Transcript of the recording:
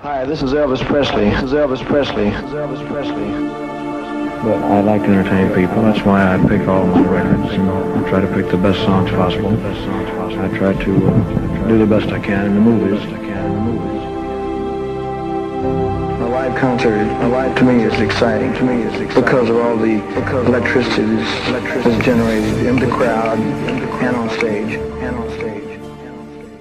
Hi, this is Elvis Presley. This is Elvis Presley. This is Elvis Presley. But I like to entertain people. That's why I pick all my records. I try to pick the best songs possible. I try to do the best I can in the movies. A live concert, to me, is exciting. Because of all the electricity that's generated in the crowd and on stage.